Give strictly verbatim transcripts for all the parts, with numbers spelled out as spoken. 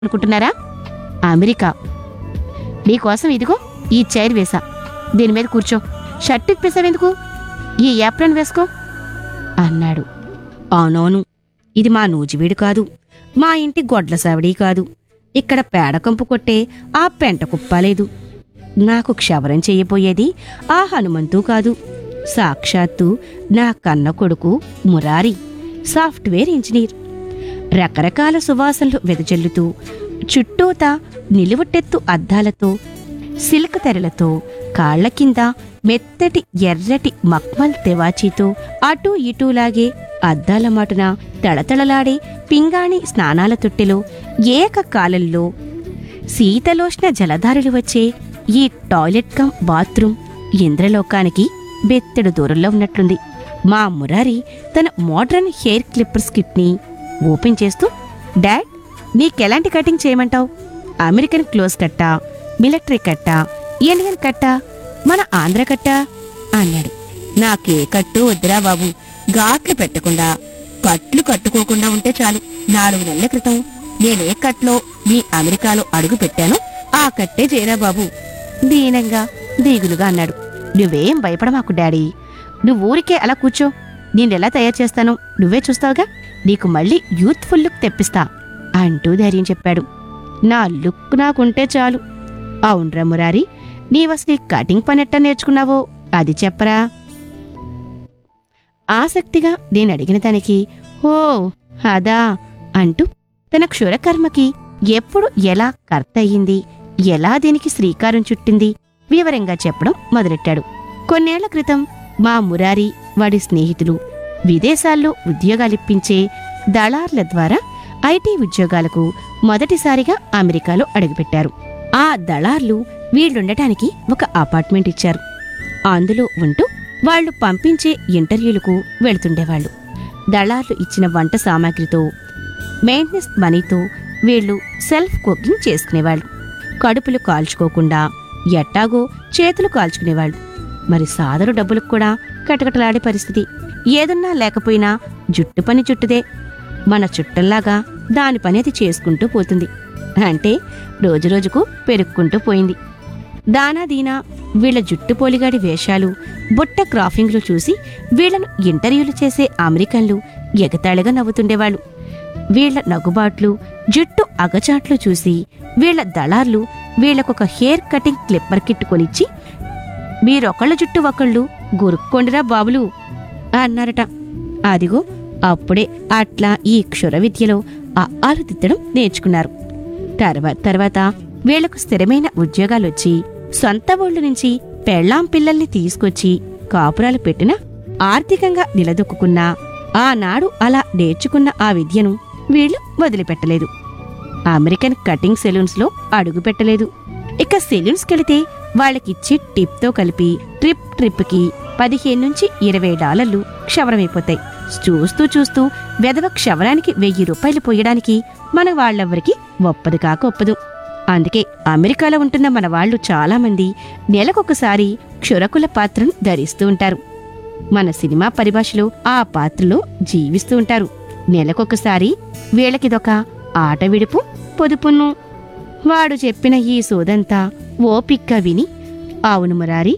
అనుకుంటున్నారా? అమెరికా. నీకోసం ఇదిగో ఈ చైర్ వేసా, దీని మీద కూర్చో. షర్ట్ ఇప్పేసావెందుకు? ఈ యాప్రన్ వేసుకో అన్నాడు. అవునవును, ఇది మా నూజివీడు కాదు, మా ఇంటి గొడ్ల సావిడి కాదు, ఇక్కడ పేడకంపు కొట్టే ఆ పెంట కుప్పాలేదు. నాకు క్షవరం చెయ్యబోయేది ఆ హనుమంతు కాదు, సాక్షాత్తు నా కన్న కొడుకు మురారి, సాఫ్ట్వేర్ ఇంజనీర్. రకరకాల సువాసనలు వెదజల్లుతూ చుట్టూతా నిలువుటెత్తు అద్దాలతో, సిల్క్ తెరలతో, కాళ్ల కింద మెత్తటి ఎర్రటి మక్మల్ తెవాచీతో అటూ ఇటూలాగే అద్దాల మాటున తళతళలాడే పింగాణి స్నానాల తొట్టెలో ఏకకాలంలో శీతలోష్ణ జలధారులు వచ్చే ఈ టాయిలెట్ కమ్ బాత్రూం ఇంద్రలోకానికి బెత్తెడు దూరంలో ఉన్నట్లుంది. మా మురారి తన మోడ్రన్ హెయిర్ క్లిప్పర్స్ కిట్ని ఓపెన్ చేస్తూ, డాడ్, నీకెలాంటి కటింగ్ చేయమంటావు? అమెరికన్ క్లోజ్ కట్టా, మిలిటరీ కట్టా, ఇండియన్ కట్టా, మన ఆంధ్ర కట్టా అన్నాడు. నాకే కట్టు వద్దురా బాబు, ఘాట్లు పెట్టకుండా కట్లు కట్టుకోకుండా ఉంటే చాలు. నాలుగు నెలల క్రితం నేనే కట్లో మీ అమెరికాలో అడుగు పెట్టాను, ఆ కట్టే చేయరా బాబు దీనంగా దిగులుగా అన్నాడు. నువ్వేం భయపడమాకు డాడీ, నువ్వు ఊరికే అలా కూర్చో, నేనెలా తయారు చేస్తానో నువ్వే చూస్తావుగా, నీకు మళ్ళీ యూత్ఫుల్ లుక్ తెప్పిస్తా అంటూ ధైర్యం చెప్పాడు. నా లుక్ నాకుంటే చాలు. అవునరా మురారి, నీవసలు కటింగ్ పనెట్టా నేర్చుకున్నావో అది చెప్పరా? ఆసక్తిగా నేనడిగిన దానికి ఓ అదా అంటూ తన క్షురకర్మకి ఎప్పుడు ఎలా కర్త అయ్యింది, ఎలా దీనికి శ్రీకారం చుట్టింది వివరంగా చెప్పడం మొదలెట్టాడు. కొన్నేళ్ల క్రితం మా మురారి వాడి స్నేహితులు విదేశాల్లో ఉద్యోగాలిప్పించే దళార్ల ద్వారా ఐటీ ఉద్యోగాలకు మొదటిసారిగా అమెరికాలో అడుగుపెట్టారు. ఆ దళార్లు వీళ్ళుండటానికి ఒక అపార్ట్మెంట్ ఇచ్చారు. అందులో ఉంటూ వాళ్లు పంపించే ఇంటర్వ్యూలకు వెళుతుండేవాళ్లు. దళార్లు ఇచ్చిన వంట సామాగ్రితో, మెయింటెనెన్స్ మనీతో వీళ్లు సెల్ఫ్ కుకింగ్ చేసుకునేవాళ్లు. కడుపులు కాల్చుకోకుండా ఎట్టాగో చేతులు కాల్చుకునేవాళ్లు. మరి సాదరు డబ్బులకు కూడా కటకటలాడే పరిస్థితి. ఏదున్నా లేకపోయినా జుట్టు పని చుట్టుదే. మన చుట్టంలాగా దాని పని అది చేసుకుంటూ పోతుంది. అంటే రోజురోజుకు పెరుక్కుంటూ పోయింది. దానా దీనా వీళ్ల జుట్టు పోలిగాడి వేషాలు, బుట్ట క్రాఫింగ్లు చూసి వీళ్లను ఇంటర్వ్యూలు చేసే అమెరికన్లు ఎగతాళిగా నవ్వుతుండేవాళ్లు. వీళ్ల నగుబాట్లు, జుట్టు అగచాట్లు చూసి వీళ్ల దళార్లు వీళ్లకొక హెయిర్ కటింగ్ క్లిప్పర్ కిట్ కొనిచ్చి, మీరొకళ్ళ జుట్టు ఒకళ్ళు గురుక్కోండిరా బాబులు అన్నారట. అదిగో అప్పుడే అట్లా ఈ క్షుర విద్యలో అఆలు దిద్దడం నేర్చుకున్నారు. తర్వాత తర్వాత వీళ్లకు స్థిరమైన ఉద్యోగాలొచ్చి సొంత ఊళ్ళ నుంచి పెళ్లాం పిల్లల్ని తీసుకొచ్చి కాపురాలు పెట్టినా ఆర్థికంగా నిలదొక్కున్నా ఆనాడు అలా నేర్చుకున్న ఆ విద్యను వీళ్లు వదిలిపెట్టలేదు. అమెరికన్ కటింగ్ సెలూన్స్లో అడుగు పెట్టలేదు. ఇక సెలూన్స్కెళితే వాళ్ళకిచ్చే టిప్తో కలిపి ట్రిప్ ట్రిప్కి పదిహేను నుంచి ఇరవై డాలర్లు క్షవరమైపోతాయి. చూస్తూ చూస్తూ వెధవ క్షవరానికి వెయ్యి రూపాయలు పోయడానికి మన వాళ్ళెవ్వరికి ఒప్పదు కాక ఒప్పదు. అందుకే అమెరికాలో ఉంటున్న మన వాళ్ళు చాలామంది నెలకొకసారి క్షురకుల పాత్రను ధరిస్తూ ఉంటారు. మన సినిమా పరిభాషలో ఆ పాత్రలో జీవిస్తూ ఉంటారు. నెలకొకసారి వీళ్ళకిదొక ఆట విడుపు పొదుపును. వాడు చెప్పిన ఈ సోదంతా ఓపిక్గా విని, అవును మురారి,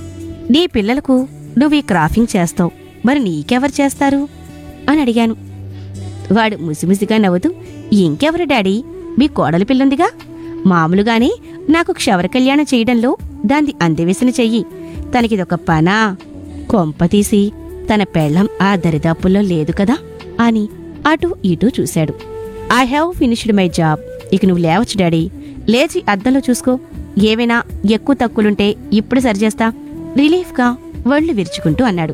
నీ పిల్లలకు నువ్వీ క్రాఫింగ్ చేస్తావు, మరి నీకెవరు చేస్తారు అని అడిగాను. వాడు ముసిముసిగా నవ్వుతూ, ఇంకెవరు డాడీ, మీ కోడలి పిల్లుందిగా, మామూలుగానే నాకు క్షవర కళ్యాణం చేయడంలో దాన్ని అందవేసిన చెయ్యి, తనకిదొక పనా, కొంపతీసి తన పెళ్ళం ఆ దరిదాపుల్లో లేదు కదా అని అటూ ఇటూ చూశాడు. I have finished my job, ఇక నువ్వు లేవచ్చు డాడీ, లేచి అద్దంలో చూసుకో, ఏవైనా ఎక్కువ తక్కువలుంటే ఇప్పుడు సరిచేస్తా రిలీఫ్గా వళ్ళు విరుచుకుంటూ అన్నాడు.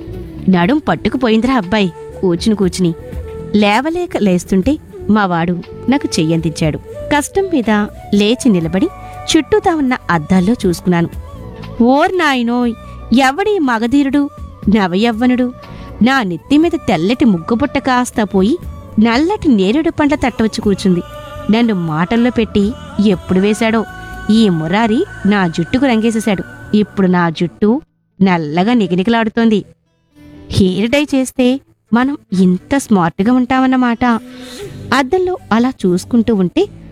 నడుం పట్టుకుపోయిందిరా అబ్బాయి కూచుని కూచుని. లేవలేక లేస్తుంటే మావాడు నాకు చెయ్యందించాడు. కష్టం మీద లేచి నిలబడి చుట్టూతా ఉన్న అద్దాల్లో చూసుకున్నాను. ఓర్ నాయనోయ్, ఎవడీ మగధీరుడు, నవయవ్వనుడు, నా నెత్తిమీద తెల్లటి ముగ్గుబుట్ట కాస్తా పోయి నల్లటి నేరేడు పండ్ల తట్టవచ్చి కూర్చుంది. నన్ను మాటల్లో పెట్టి ఎప్పుడు వేశాడో ఈ మురారి నా జుట్టుకు రంగేసేశాడు. ఇప్పుడు నా జుట్టు నల్లగా నిగనిగలాడుతోంది. హెయిర్ డై చేస్తే మనం ఇంత స్మార్ట్గా ఉంటామన్నమాట. అద్దంలో అలా చూసుకుంటూ ఉంటే